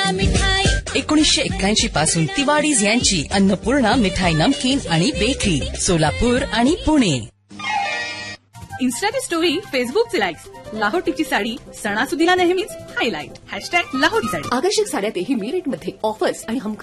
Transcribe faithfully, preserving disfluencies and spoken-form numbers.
मिठाई. एकोणीसशे एक्क्याऐंशी पासून तिवाडीज यांची अन्नपूर्णा मिठाई नमकीन आणि बेकरी, सोलापूर आणि पुणे. इन्स्टाची स्टोरी, फेसबुकचे लाईक्स, लाहोटीची साडी सणासुदीला नेहमीच हायलाईट. हॅशटॅग लाहोटी साडी. आकर्षक साड्या तेही मी रेटमध्ये, ऑफर्स आणि हमखास